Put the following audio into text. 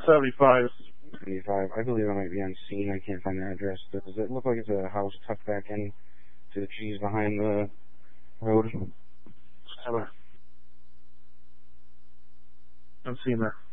75. 75. I believe I might be on scene. I can't find the address. Does it look like it's a house tucked back in to the trees behind the road? I'm seeing that.